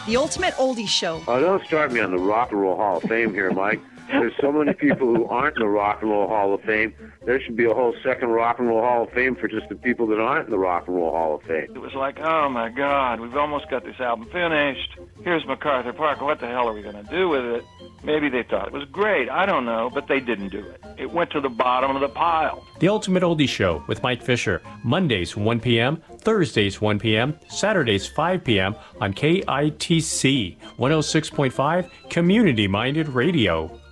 The Ultimate Oldie Show. Oh, don't start me on the Rock and Roll Hall of Fame here, Mike. There's so many people who aren't in the Rock and Roll Hall of Fame. There should be a whole second Rock and Roll Hall of Fame for just the people that aren't in the Rock and Roll Hall of Fame. It was like, oh my God, we've almost got this album finished. Here's MacArthur Park. What the hell are we going to do with it? Maybe they thought it was great. I don't know, but they didn't do it. It went to the bottom of the pile. The Ultimate Oldie Show with Mike Fisher. Mondays, 1 p.m., Thursdays, 1 p.m., Saturdays, 5 p.m. on KITC 106.5 Community-Minded Radio.